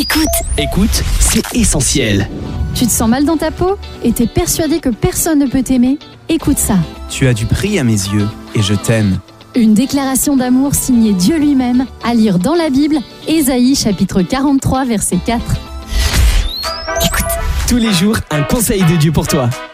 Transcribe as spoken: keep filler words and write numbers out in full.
Écoute. Écoute, c'est essentiel. Tu te sens mal dans ta peau et t'es persuadé que personne ne peut t'aimer? Écoute ça. Tu as du prix à mes yeux et je t'aime. Une déclaration d'amour signée Dieu lui-même, à lire dans la Bible, Ésaïe chapitre quarante-trois, verset quatre. Écoute. Tous les jours, un conseil de Dieu pour toi.